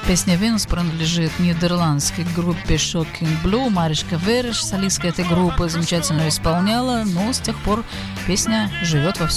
Песня «Венус» принадлежит нидерландской группе Shocking Blue. Маришка Вереш, солистка этой группы, замечательно исполняла, но с тех пор песня живет во всем